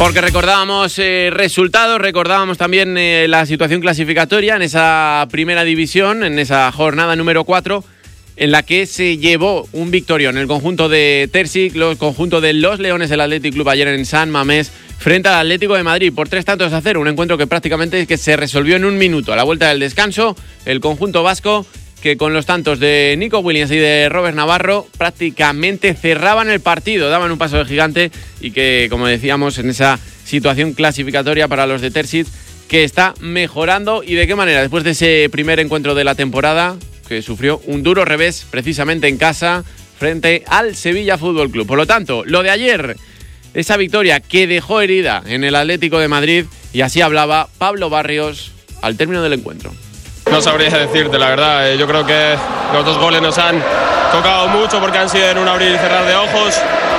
Porque recordábamos resultados, recordábamos también la situación clasificatoria en esa primera división, en esa jornada número 4, en la que se llevó un victorión el conjunto de Terzic, el conjunto de los Leones del Athletic Club ayer en San Mamés, frente al Atlético de Madrid por 3-0, un encuentro que prácticamente se resolvió en un minuto. A la vuelta del descanso, el conjunto vasco, que con los tantos de Nico Williams y de Robert Navarro prácticamente cerraban el partido, daban un paso de gigante y que, como decíamos, en esa situación clasificatoria para los de Terzic, que está mejorando. ¿Y de qué manera? Después de ese primer encuentro de la temporada, que sufrió un duro revés precisamente en casa frente al Sevilla Fútbol Club. Por lo tanto, lo de ayer, esa victoria que dejó herida en el Atlético de Madrid, y así hablaba Pablo Barrios al término del encuentro. No sabría decirte, la verdad. Yo creo que los 2 goles nos han tocado mucho porque han sido en un abrir y cerrar de ojos.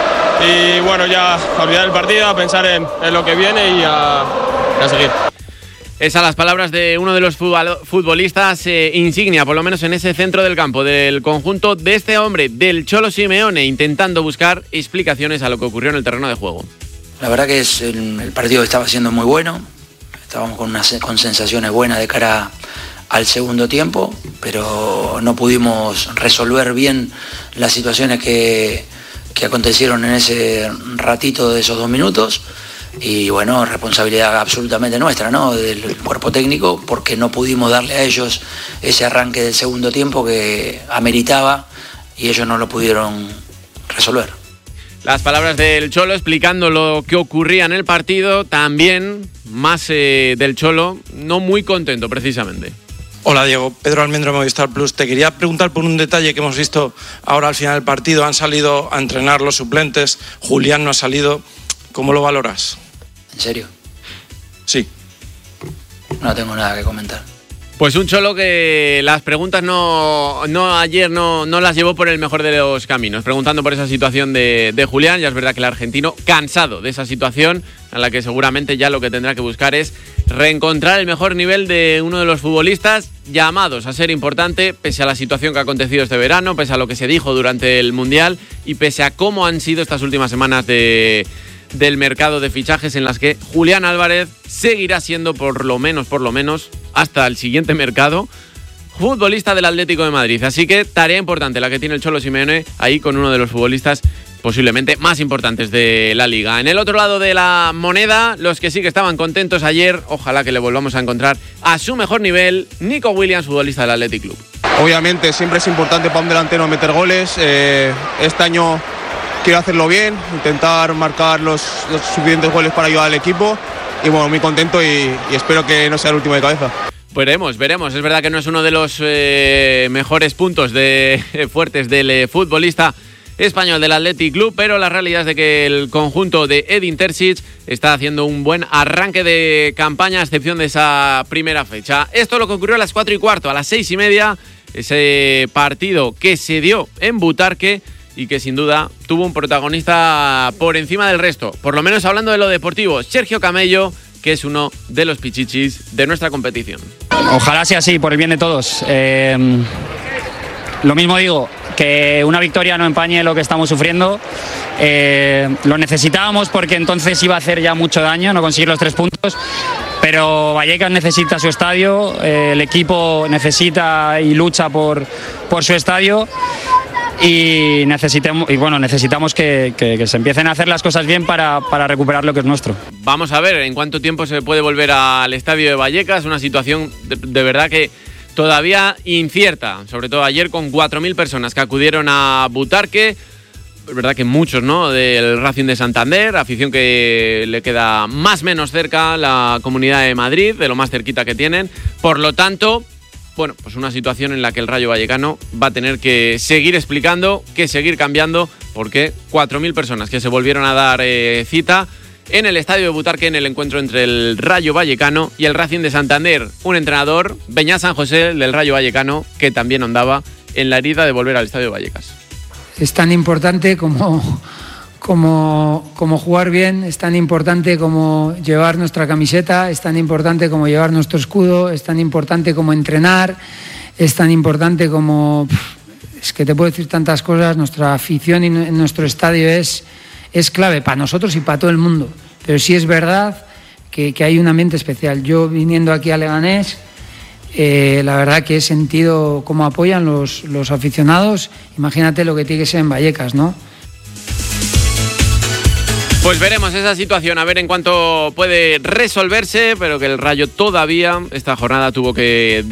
Y bueno, ya a olvidar el partido, a pensar en lo que viene y a seguir. Esas las palabras de uno de los futbolistas insignia, por lo menos en ese centro del campo, del conjunto de este hombre, del Cholo Simeone, intentando buscar explicaciones a lo que ocurrió en el terreno de juego. La verdad que el partido estaba siendo muy bueno, estábamos con sensaciones buenas de cara al segundo tiempo, pero no pudimos resolver bien las situaciones que acontecieron en ese ratito de esos 2 minutos. Y bueno, responsabilidad absolutamente nuestra, ¿no?, del cuerpo técnico, porque no pudimos darle a ellos ese arranque del segundo tiempo que ameritaba y ellos no lo pudieron resolver. Las palabras del Cholo explicando lo que ocurría en el partido, también más del Cholo, no muy contento precisamente. Hola Diego, Pedro Almendro, Movistar Plus. Te quería preguntar por un detalle que hemos visto ahora al final del partido. Han salido a entrenar los suplentes, Julián no ha salido. ¿Cómo lo valoras? ¿En serio? Sí. No tengo nada que comentar. Pues un Cholo que las preguntas ayer no las llevó por el mejor de los caminos, preguntando por esa situación de Julián. Ya es verdad que el argentino, cansado de esa situación, a la que seguramente ya lo que tendrá que buscar es reencontrar el mejor nivel de uno de los futbolistas llamados a ser importante, pese a la situación que ha acontecido este verano, pese a lo que se dijo durante el Mundial y pese a cómo han sido estas últimas semanas del mercado de fichajes, en las que Julián Álvarez seguirá siendo por lo menos hasta el siguiente mercado futbolista del Atlético de Madrid. Así que tarea importante la que tiene el Cholo Simeone ahí con uno de los futbolistas posiblemente más importantes de la liga. En el otro lado de la moneda, los que sí que estaban contentos ayer, ojalá que le volvamos a encontrar a su mejor nivel, Nico Williams, futbolista del Athletic Club. Obviamente siempre es importante para un delantero meter goles. Este año quiero hacerlo bien, intentar marcar los suficientes goles para ayudar al equipo y bueno, muy contento y espero que no sea el último de cabeza. Veremos. Es verdad que no es uno de los mejores puntos fuertes del futbolista español del Athletic Club, pero la realidad es de que el conjunto de Edin Terzic está haciendo un buen arranque de campaña, a excepción de esa primera fecha. Esto es lo que ocurrió a las 4:15, a las 6:30, ese partido que se dio en Butarque y que sin duda tuvo un protagonista por encima del resto, por lo menos hablando de lo deportivo, Sergio Camello, que es uno de los pichichis de nuestra competición. Ojalá sea así, por el bien de todos. Lo mismo digo, que una victoria no empañe lo que estamos sufriendo. Lo necesitábamos porque entonces iba a hacer ya mucho daño no conseguir los 3 puntos, pero Vallecas necesita su estadio, el equipo necesita y lucha por su estadio. Y necesitamos que se empiecen a hacer las cosas bien para recuperar lo que es nuestro. Vamos a ver en cuánto tiempo se puede volver al estadio de Vallecas, una situación de verdad que todavía incierta, sobre todo ayer con 4.000 personas que acudieron a Butarque. Es verdad que muchos, ¿no?, del Racing de Santander, afición que le queda más o menos cerca la Comunidad de Madrid, de lo más cerquita que tienen. Por lo tanto, bueno, pues una situación en la que el Rayo Vallecano va a tener que seguir explicando, que seguir cambiando, porque 4.000 personas que se volvieron a dar cita en el estadio de Butarque en el encuentro entre el Rayo Vallecano y el Racing de Santander. Un entrenador, Beñat San José, del Rayo Vallecano, que también andaba en la herida de volver al estadio de Vallecas. Es tan importante como jugar bien, es tan importante como llevar nuestra camiseta, es tan importante como llevar nuestro escudo, es tan importante como entrenar, es tan importante como... Es que te puedo decir tantas cosas. Nuestra afición y nuestro estadio es clave para nosotros y para todo el mundo. Pero sí es verdad que hay un ambiente especial. Yo viniendo aquí a Leganés, la verdad que he sentido cómo apoyan los aficionados. Imagínate lo que tiene que ser en Vallecas, ¿no? Pues veremos esa situación, a ver en cuánto puede resolverse, pero que el Rayo todavía esta jornada tuvo que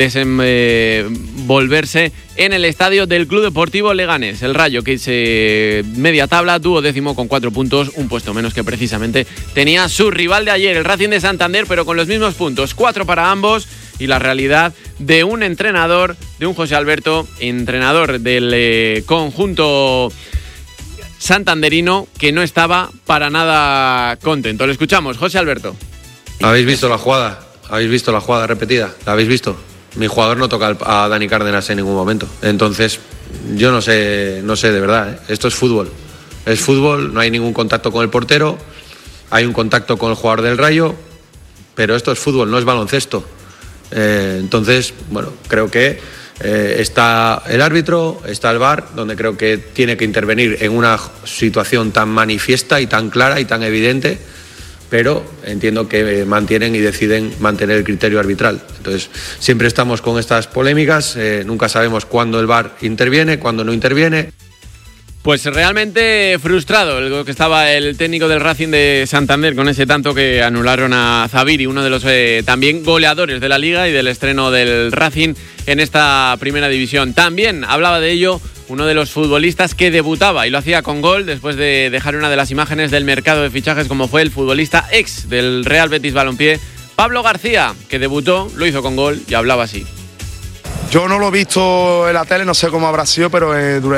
desenvolverse en el estadio del Club Deportivo Leganés. El Rayo, que es media tabla, duodécimo con 4 puntos, un puesto menos que precisamente tenía su rival de ayer, el Racing de Santander, pero con los mismos puntos, 4 para ambos, y la realidad de un entrenador, de un José Alberto, entrenador del conjunto santanderino, que no estaba para nada contento. Lo escuchamos, José Alberto. ¿Habéis visto la jugada? ¿Habéis visto la jugada repetida? ¿La habéis visto? Mi jugador no toca a Dani Cárdenas en ningún momento. Entonces, yo no sé de verdad, ¿eh? Esto es fútbol. Es fútbol, no hay ningún contacto con el portero, hay un contacto con el jugador del Rayo, pero esto es fútbol, no es baloncesto. Entonces, bueno, creo que está el árbitro, está el VAR, donde creo que tiene que intervenir en una situación tan manifiesta y tan clara y tan evidente, pero entiendo que mantienen y deciden mantener el criterio arbitral. Entonces, siempre estamos con estas polémicas, nunca sabemos cuándo el VAR interviene, cuándo no interviene. Pues realmente frustrado el que estaba el técnico del Racing de Santander con ese tanto que anularon a Zaviri, uno de los también goleadores de la Liga y del estreno del Racing en esta primera división. También hablaba de ello uno de los futbolistas que debutaba y lo hacía con gol después de dejar una de las imágenes del mercado de fichajes, como fue el futbolista ex del Real Betis Balompié, Pablo García, que debutó, lo hizo con gol y hablaba así. Yo no lo he visto en la tele, no sé cómo habrá sido, pero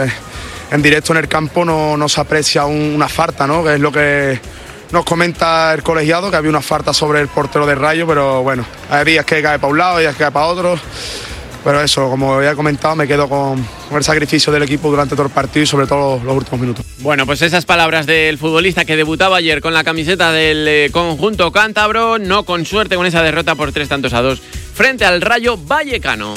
en directo en el campo no se aprecia una falta, ¿no? Que es lo que nos comenta el colegiado, que había una falta sobre el portero del Rayo, pero bueno, hay días que cae para un lado, días que cae para otro. Pero eso, como ya he comentado, me quedo con el sacrificio del equipo durante todo el partido y sobre todo los últimos minutos. Bueno, pues esas palabras del futbolista que debutaba ayer con la camiseta del conjunto cántabro, no con suerte con esa derrota por 3-2 frente al Rayo Vallecano.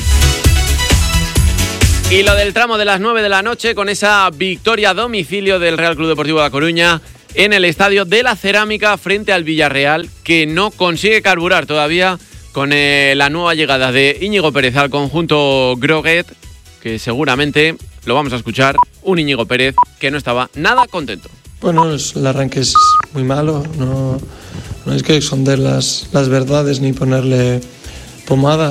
Y lo del tramo de las 9 de la noche con esa victoria a domicilio del Real Club Deportivo La Coruña en el Estadio de la Cerámica frente al Villarreal, que no consigue carburar todavía con la nueva llegada de Íñigo Pérez al conjunto Groguet, que seguramente lo vamos a escuchar, un Íñigo Pérez que no estaba nada contento. Bueno, el arranque es muy malo, no es que esconder las verdades ni ponerle pomada,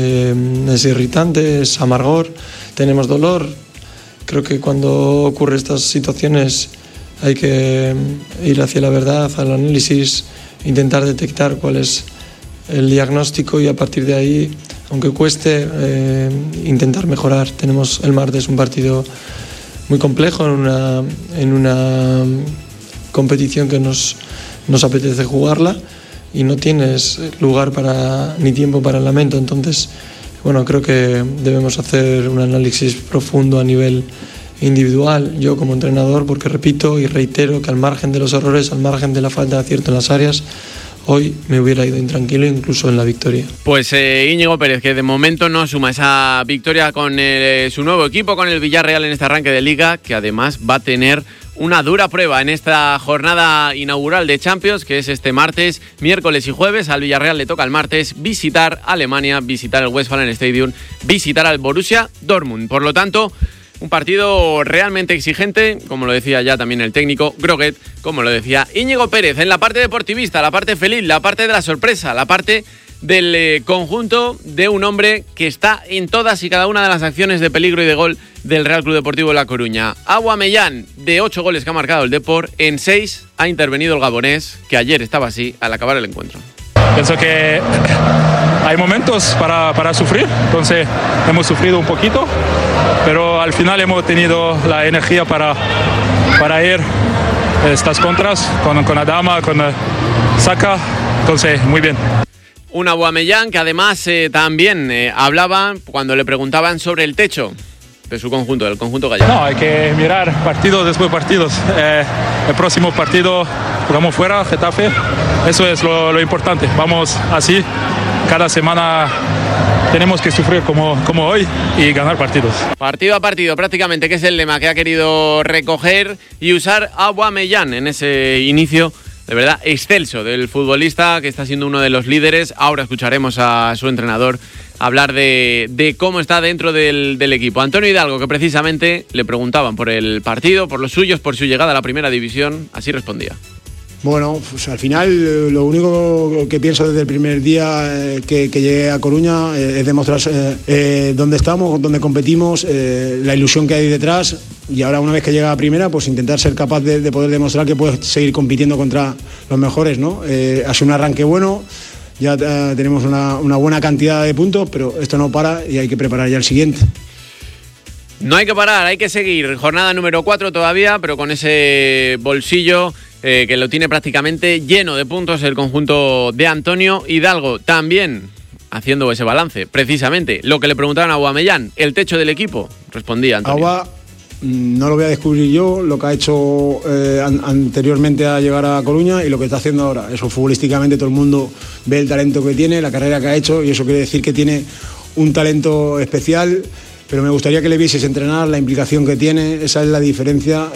es irritante, es amargor, tenemos dolor. Creo que cuando ocurren estas situaciones hay que ir hacia la verdad, al análisis, intentar detectar cuál es el diagnóstico y a partir de ahí, aunque cueste, intentar mejorar. Tenemos el martes un partido muy complejo en una competición que nos apetece jugarla y no tienes lugar ni tiempo para el lamento. Entonces, bueno, creo que debemos hacer un análisis profundo a nivel individual, yo como entrenador, porque repito y reitero que al margen de los errores, al margen de la falta de acierto en las áreas, hoy me hubiera ido intranquilo incluso en la victoria. Pues Íñigo Pérez, que de momento no suma esa victoria con su nuevo equipo, con el Villarreal en este arranque de Liga, que además va a tener una dura prueba en esta jornada inaugural de Champions, que es este martes, miércoles y jueves. Al Villarreal le toca el martes visitar Alemania, visitar el Westfalen Stadium, visitar al Borussia Dortmund. Por lo tanto, un partido realmente exigente, como lo decía ya también el técnico Groguet, como lo decía Íñigo Pérez, en la parte deportivista, la parte feliz, la parte de la sorpresa, la parte del conjunto de un hombre que está en todas y cada una de las acciones de peligro y de gol del Real Club Deportivo La Coruña. Aubameyang, de 8 goles que ha marcado el Depor, en 6 ha intervenido el gabonés, que ayer estaba así al acabar el encuentro. Pienso que hay momentos para sufrir, entonces hemos sufrido un poquito, pero al final hemos tenido la energía para ir estas contras con Adama, con Saka, entonces muy bien. Un Aubameyang que además también hablaba cuando le preguntaban sobre el techo de su conjunto, del conjunto gallego. No, hay que mirar partidos después de partidos. El próximo partido jugamos fuera, Getafe, eso es lo importante. Vamos así, cada semana tenemos que sufrir como hoy y ganar partidos. Partido a partido prácticamente, que es el lema que ha querido recoger y usar Aubameyang en ese inicio de verdad excelso del futbolista, que está siendo uno de los líderes. Ahora escucharemos a su entrenador hablar de cómo está dentro del equipo. Antonio Hidalgo, que precisamente le preguntaban por el partido, por los suyos, por su llegada a la primera división, así respondía. Bueno, pues al final lo único que pienso desde el primer día que llegué a Coruña es demostrar dónde estamos, dónde competimos, la ilusión que hay detrás, y ahora una vez que llega a primera, pues intentar ser capaz de poder demostrar que puedes seguir compitiendo contra los mejores, ¿no? Ha sido un arranque bueno, ya tenemos una buena cantidad de puntos, pero esto no para y hay que preparar ya el siguiente. No hay que parar, hay que seguir. Jornada número 4 todavía, pero con ese bolsillo que lo tiene prácticamente lleno de puntos el conjunto de Antonio Hidalgo. También haciendo ese balance, precisamente lo que le preguntaban a Aubameyang, el techo del equipo, respondía Antonio. Agua, no lo voy a descubrir yo, lo que ha hecho anteriormente a llegar a Coruña y lo que está haciendo ahora. Eso futbolísticamente todo el mundo ve el talento que tiene, la carrera que ha hecho, y eso quiere decir que tiene un talento especial. Pero me gustaría que le vieses entrenar, la implicación que tiene, esa es la diferencia,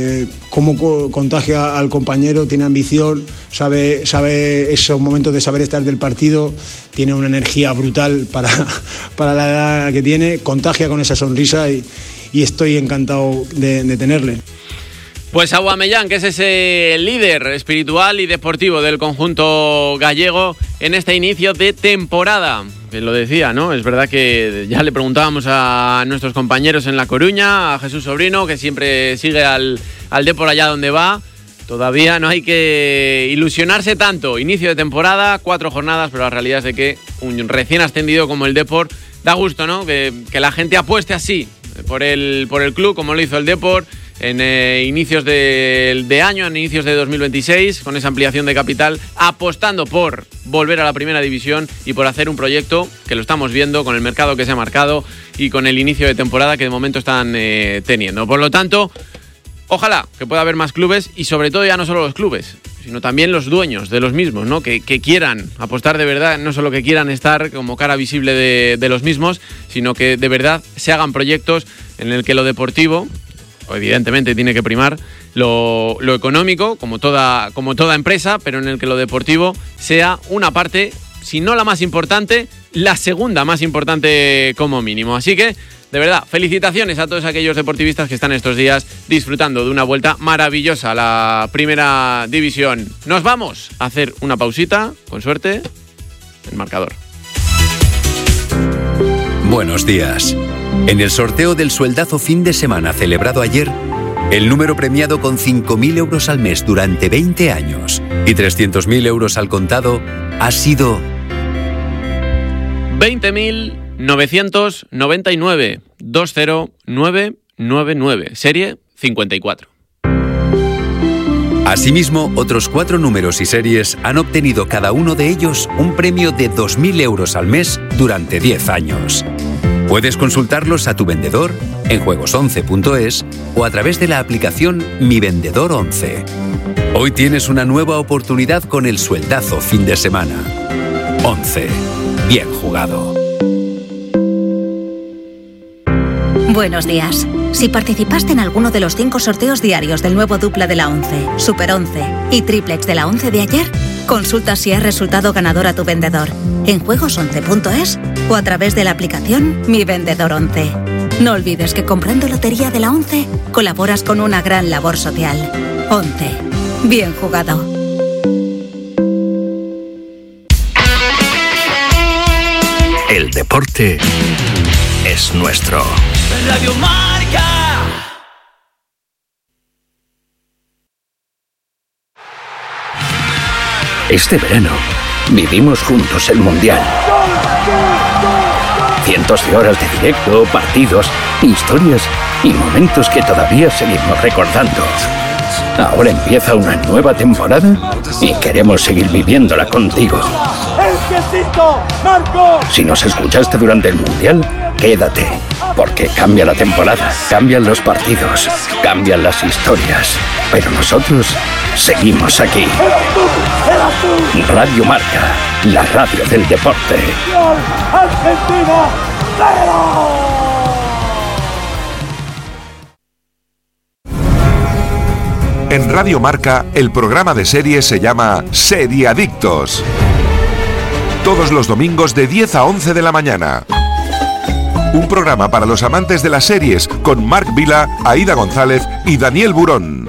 cómo contagia al compañero, tiene ambición, sabe esos momentos de saber estar del partido, tiene una energía brutal para la edad que tiene, contagia con esa sonrisa y estoy encantado de tenerle. Pues Aubameyang, que es ese líder espiritual y deportivo del conjunto gallego en este inicio de temporada. Lo decía, ¿no? Es verdad que ya le preguntábamos a nuestros compañeros en La Coruña, a Jesús Sobrino, que siempre sigue al Depor allá donde va. Todavía no hay que ilusionarse tanto. Inicio de temporada, 4 jornadas, pero la realidad es de que un recién ascendido como el Depor da gusto, ¿no? Que la gente apueste así por el club, como lo hizo el Depor en inicios de año, en inicios de 2026, con esa ampliación de capital, apostando por volver a la primera división y por hacer un proyecto que lo estamos viendo con el mercado que se ha marcado y con el inicio de temporada que de momento están teniendo. Por lo tanto, ojalá que pueda haber más clubes y sobre todo ya no solo los clubes, sino también los dueños de los mismos, ¿no? Que quieran apostar de verdad, no solo que quieran estar como cara visible de los mismos, sino que de verdad se hagan proyectos en el que lo deportivo, evidentemente tiene que primar lo económico, como toda empresa, pero en el que lo deportivo sea una parte, si no la más importante, la segunda más importante como mínimo. Así que, de verdad, felicitaciones a todos aquellos deportivistas que están estos días disfrutando de una vuelta maravillosa a la primera división. Nos vamos a hacer una pausita, con suerte, el marcador. Buenos días. En el sorteo del sueldazo fin de semana celebrado ayer, el número premiado con 5.000 euros al mes durante 20 años y 300.000 euros al contado ha sido 20.999 20999, serie 54. Asimismo, otros 4 números y series han obtenido cada uno de ellos un premio de 2.000 euros al mes durante 10 años. Puedes consultarlos a tu vendedor en juegos11.es o a través de la aplicación Mi Vendedor 11. Hoy tienes una nueva oportunidad con el sueldazo fin de semana. 11. Bien jugado. Buenos días. Si participaste en alguno de los 5 sorteos diarios del nuevo dupla de la 11, Super 11 y triplex de la 11 de ayer, consulta si has resultado ganador a tu vendedor en juegos11.es o a través de la aplicación Mi Vendedor 11. No olvides que comprando lotería de la 11 colaboras con una gran labor social. 11. Bien jugado. El deporte es nuestro. Radio Marca. Este verano vivimos juntos el Mundial. Cientos de horas de directo, partidos, historias y momentos que todavía seguimos recordando. Ahora empieza una nueva temporada y queremos seguir viviéndola contigo. Si nos escuchaste durante el Mundial, quédate, porque cambia la temporada, cambian los partidos, cambian las historias, pero nosotros seguimos aquí. Radio Marca, la radio del deporte. Argentina, En Radio Marca, el programa de series se llama Seriadictos. Todos los domingos de 10 a 11 de la mañana. Un programa para los amantes de las series con Marc Vila, Aida González y Daniel Burón.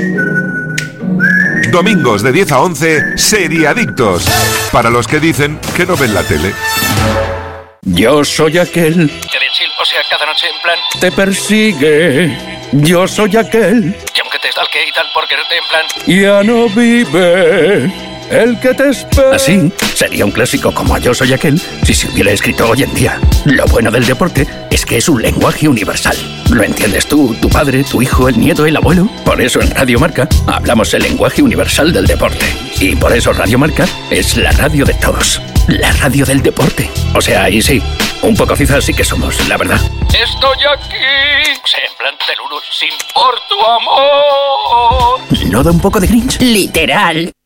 Domingos de 10 a 11, Seriadictos. Para los que dicen que no ven la tele. Yo soy aquel... O sea, cada noche en plan... Te persigue. Yo soy aquel... Y aunque te stalke y tal por quererte en plan... Ya no vive... El que te espera... Así sería un clásico como Yo soy aquel si se hubiera escrito hoy en día. Lo bueno del deporte es que es un lenguaje universal. ¿Lo entiendes tú, tu padre, tu hijo, el nieto, el abuelo? Por eso en Radio Marca hablamos el lenguaje universal del deporte. Y por eso Radio Marca es la radio de todos. La radio del deporte. O sea, ahí sí, un poco cizas sí que somos, la verdad. Estoy aquí. O sea, en plan Teluru, sin por tu amor. ¿No da un poco de cringe? Literal.